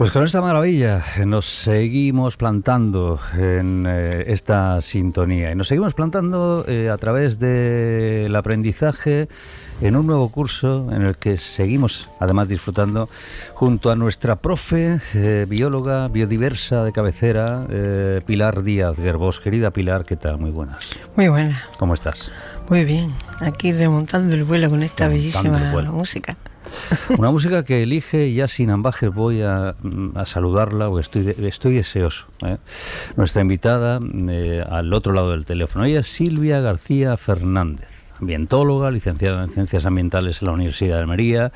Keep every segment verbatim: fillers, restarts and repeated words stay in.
Pues con esta maravilla nos seguimos plantando en eh, esta sintonía y nos seguimos plantando eh, a través del aprendizaje en un nuevo curso en el que seguimos además disfrutando junto a nuestra profe, eh, bióloga, biodiversa de cabecera, eh, Pilar Díaz Gerbós. Querida Pilar, ¿qué tal? Muy buenas. Muy buenas. ¿Cómo estás? Muy bien, aquí remontando el vuelo con esta remontando bellísima música. Una música que elige, y ya sin ambajes voy a, a saludarla, porque estoy, estoy deseoso. ¿eh? Nuestra invitada eh, al otro lado del teléfono, ella es Silvia García Fernández, ambientóloga, licenciada en Ciencias Ambientales en la Universidad de Almería.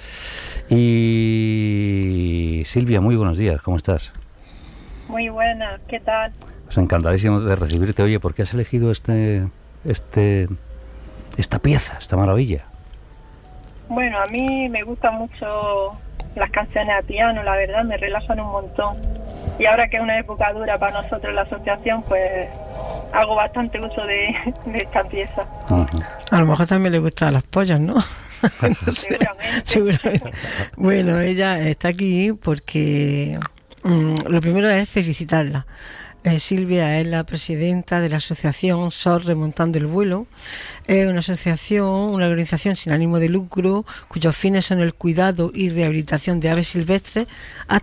Y Silvia, muy buenos días, ¿cómo estás? Muy buenas, ¿qué tal? Pues encantadísimo de recibirte. Oye, ¿por qué has elegido este, este, esta pieza, esta maravilla? Bueno, a mí me gustan mucho las canciones a piano, la verdad, me relajan un montón. Y ahora que es una época dura para nosotros en la asociación, pues hago bastante uso de, de esta pieza. Uh-huh. A lo mejor también le gustan las pollas, ¿no? Seguramente. Seguramente. Bueno, ella está aquí porque um, lo primero es felicitarla. Eh, Silvia es la presidenta de la asociación S O R Remontando el Vuelo. Es una asociación, una organización sin ánimo de lucro, cuyos fines son el cuidado y rehabilitación de aves silvestres,